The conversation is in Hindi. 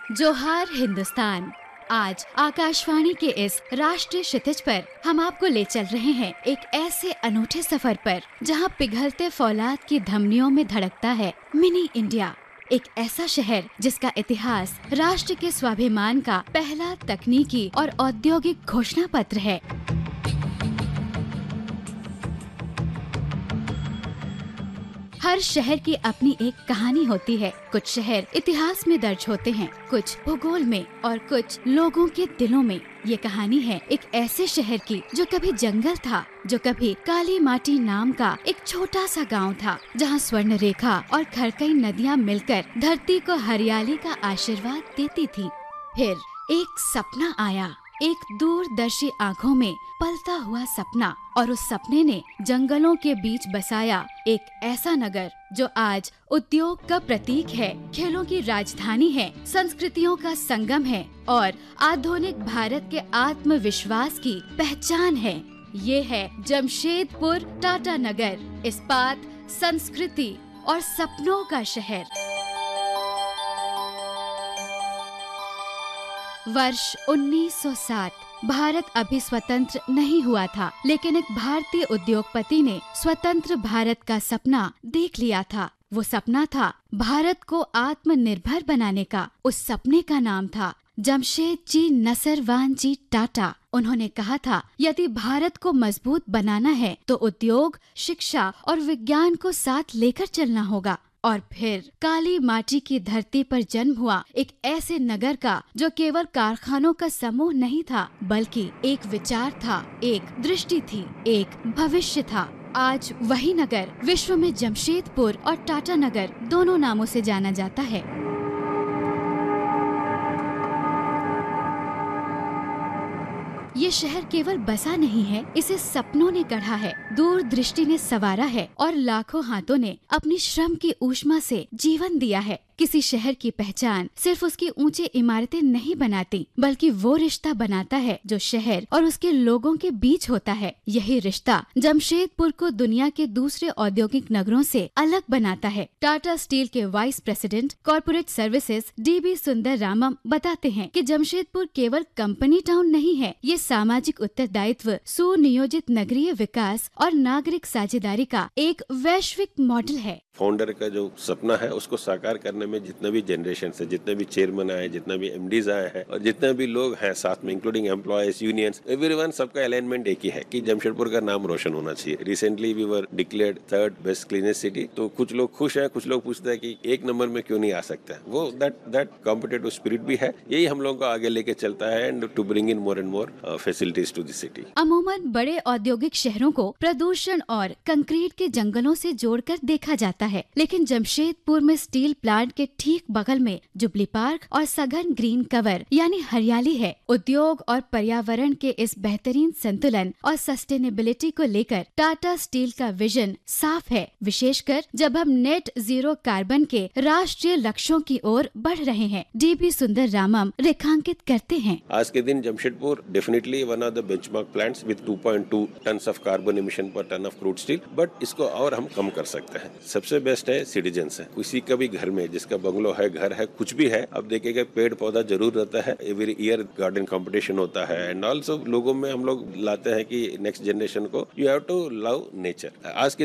जोहार हिंदुस्तान। आज आकाशवाणी के इस राष्ट्रीय क्षितिज पर हम आपको ले चल रहे हैं एक ऐसे अनूठे सफर पर जहां पिघलते फौलाद की धमनियों में धड़कता है मिनी इंडिया। एक ऐसा शहर जिसका इतिहास राष्ट्र के स्वाभिमान का पहला तकनीकी और औद्योगिक घोषणा पत्र है। हर शहर की अपनी एक कहानी होती है। कुछ शहर इतिहास में दर्ज होते हैं, कुछ भूगोल में और कुछ लोगों के दिलों में। ये कहानी है एक ऐसे शहर की जो कभी जंगल था, जो कभी काली माटी नाम का एक छोटा सा गांव था, जहां स्वर्ण रेखा और खरकई नदियां मिलकर धरती को हरियाली का आशीर्वाद देती थी। फिर एक सपना आया, एक दूरदर्शी आँखों में पलता हुआ सपना, और उस सपने ने जंगलों के बीच बसाया एक ऐसा नगर जो आज उद्योग का प्रतीक है, खेलों की राजधानी है, संस्कृतियों का संगम है और आधुनिक भारत के आत्मविश्वास की पहचान है। ये है जमशेदपुर टाटा नगर, इस्पात, संस्कृति और सपनों का शहर। वर्ष 1907। भारत अभी स्वतंत्र नहीं हुआ था, लेकिन एक भारतीय उद्योगपति ने स्वतंत्र भारत का सपना देख लिया था। वो सपना था भारत को आत्मनिर्भर बनाने का। उस सपने का नाम था जमशेद जी नसरवान जी टाटा। उन्होंने कहा था, यदि भारत को मजबूत बनाना है तो उद्योग, शिक्षा और विज्ञान को साथ लेकर चलना होगा। और फिर काली माटी की धरती पर जन्म हुआ एक ऐसे नगर का जो केवल कारखानों का समूह नहीं था, बल्कि एक विचार था, एक दृष्टि थी, एक भविष्य था। आज वही नगर विश्व में जमशेदपुर और टाटा नगर दोनों नामों से जाना जाता है। ये शहर केवल बसा नहीं है, इसे सपनों ने गढ़ा है, दूरदृष्टि ने संवारा है और लाखों हाथों ने अपनी श्रम की ऊष्मा से जीवन दिया है। किसी शहर की पहचान सिर्फ उसकी ऊंची इमारतें नहीं बनाती, बल्कि वो रिश्ता बनाता है जो शहर और उसके लोगों के बीच होता है। यही रिश्ता जमशेदपुर को दुनिया के दूसरे औद्योगिक नगरों से अलग बनाता है। टाटा स्टील के vice president corporate services DB सुंदर रामम बताते हैं कि जमशेदपुर केवल कंपनी टाउन नहीं है, ये सामाजिक उत्तरदायित्व, सुनियोजित नगरीय विकास और नागरिक साझेदारी का एक वैश्विक मॉडल है। फाउंडर का जो सपना है उसको साकार करने में जितने भी जनरेशन है, जितने भी चेयरमैन आए, जितने भी MDs आए हैं और जितने भी लोग हैं साथ में, इंक्लूडिंग एम्प्लॉयज, यूनियंस, एवरीवन, सबका अलाइनमेंट एक ही है कि जमशेदपुर का नाम रोशन होना चाहिए। Recently we were declared 3rd best cleanest city. तो कुछ लोग खुश हैं, कुछ लोग पूछते हैं कि एक नंबर में क्यों नहीं आ सकता है। वो दैट कॉम्पिटिटिव स्पिरिट भी है, यही हम लोगों को आगे लेके चलता है and to bring in more and more facilities to the city. अमूमन बड़े औद्योगिक शहरों को प्रदूषण और कंक्रीट के जंगलों से जोड़कर देखा जाता है, लेकिन जमशेदपुर में स्टील प्लांट के ठीक बगल में जुबली पार्क और सघन ग्रीन कवर यानी हरियाली है। उद्योग और पर्यावरण के इस बेहतरीन संतुलन और सस्टेनेबिलिटी को लेकर टाटा स्टील का विजन साफ है, विशेषकर जब हम नेट जीरो कार्बन के राष्ट्रीय लक्ष्यों की ओर बढ़ रहे हैं। DB सुंदर रामम रेखांकित करते हैं, आज के दिन Jamshedpur definitely one of the benchmark plants with 2.2 tons of carbon emission पर ton of crude steel, but इसको और हम कम कर सकते हैं। सबसे बेस्ट है सिटीजन्स है। किसी का भी घर में, जिसका बंगलो है, घर है, कुछ भी है, अब देखेगा पेड़ पौधा जरूर रहता है। एवरी ईयर गार्डन कंपटीशन होता है एंड ऑल्सो लोगों में हम लोग लाते हैं कि नेक्स्ट जनरेशन को you have to love nature. आज के